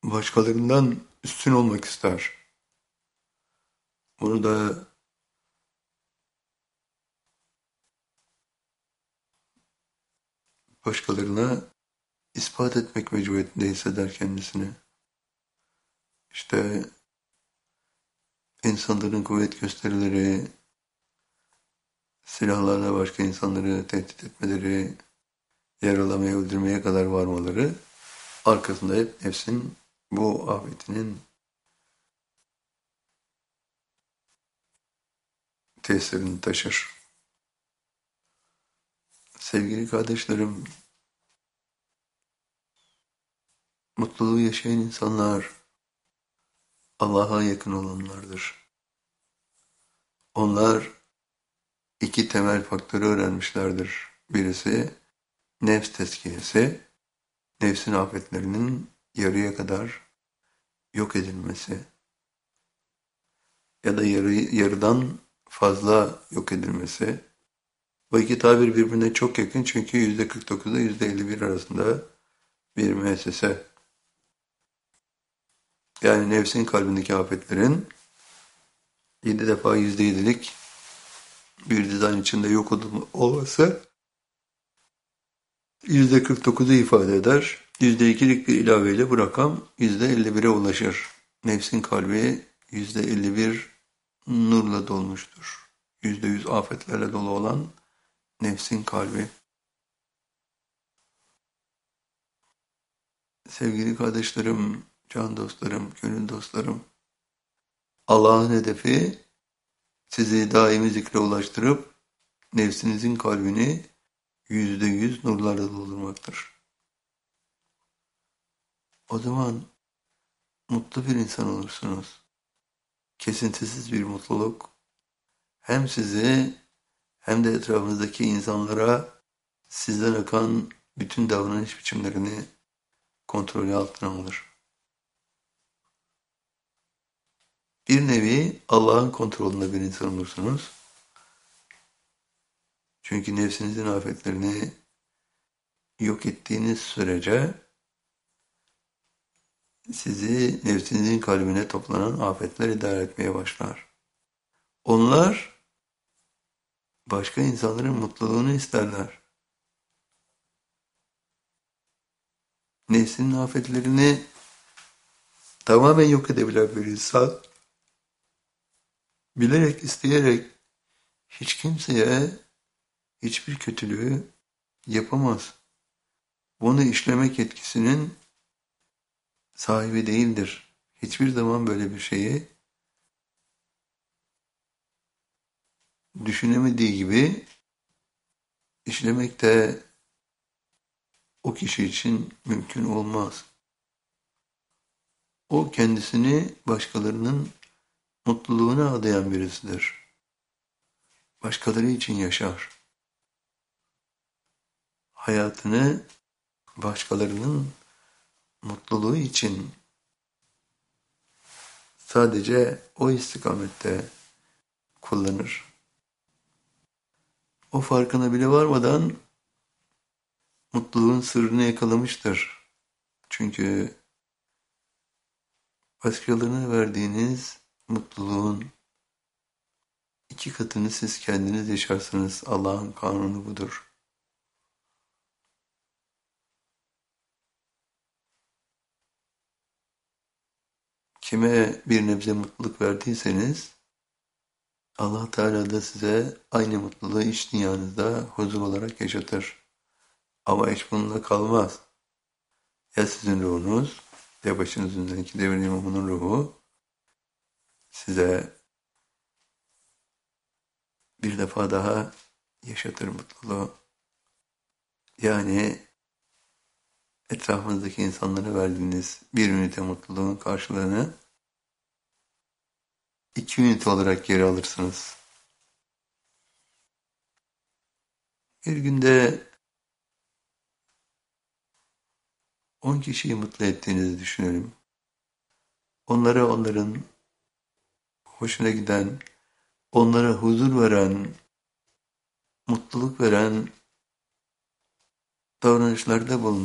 başkalarından üstün olmak ister. Bunu da başkalarına ispat etmek mecburiyetinde hisseder kendisini. İşte insanların kuvvet gösterileri, silahlarla başka insanları tehdit etmeleri, yaralamaya, öldürmeye kadar varmaları arkasında hep nefsin bu afetinin tesirini taşır. Sevgili kardeşlerim, mutluluğu yaşayan insanlar Allah'a yakın olanlardır. Onlar iki temel faktörü öğrenmişlerdir. Birisi nefs tezkiyesi, nefsin afetlerinin yarıya kadar yok edilmesi ya da yarıdan fazla yok edilmesi. Bu iki tabir birbirine çok yakın çünkü %49 ile %51 arasında bir müessese. Yani nefsin kalbindeki afetlerin 7 defa %7'lik bir dizayn içinde yok olması %49'u ifade eder. %2'lik bir ilaveyle bu rakam %51'e ulaşır. Nefsin kalbi %51 nurla dolmuştur. %100 afetlerle dolu olan nefsin kalbi. Sevgili kardeşlerim, can dostlarım, gönül dostlarım, Allah'ın hedefi sizi daimi zikre ulaştırıp nefsinizin kalbini %100 nurlarla doldurmaktır. O zaman mutlu bir insan olursunuz. Kesintisiz bir mutluluk hem sizi hem de etrafınızdaki insanlara sizden akan bütün davranış biçimlerini kontrolü altına alır. Bir nevi Allah'ın kontrolünde bir insan olursunuz. Çünkü nefsinizin afetlerini yok ettiğiniz sürece sizi nefsinizin kalbine toplanan afetler idare etmeye başlar. Onlar başka insanların mutluluğunu isterler. Nefsinin afetlerini tamamen yok edebilen bir insan bilerek, isteyerek hiç kimseye hiçbir kötülüğü yapamaz. Bunu işlemek yetkisinin sahibi değildir. Hiçbir zaman böyle bir şeyi düşünemediği gibi işlemek de o kişi için mümkün olmaz. O kendisini başkalarının mutluluğuna adayan birisidir. Başkaları için yaşar. Hayatını başkalarının mutluluğu için sadece o istikamette kullanır. O farkına bile varmadan mutluluğun sırrını yakalamıştır. Çünkü başkalarına verdiğiniz mutluluğun 2 katını siz kendiniz yaşarsınız. Allah'ın kanunu budur. Kime bir nebze mutluluk verdiyseniz Allah Teala da size aynı mutluluğu iç dünyanızda huzur olarak yaşatır. Ama hiç bununla kalmaz. Ya sizin ruhunuz ya başınızın üzerindeki devrin imamının ruhu size bir defa daha yaşatır mutluluğu. Yani etrafınızdaki insanlara verdiğiniz bir ünite mutluluğun karşılığını 2 ünite olarak geri alırsınız. Bir günde 10 kişiyi mutlu ettiğinizi düşünelim. Onlara onların hoşuna giden, onlara huzur veren, mutluluk veren davranışlarda bulunun.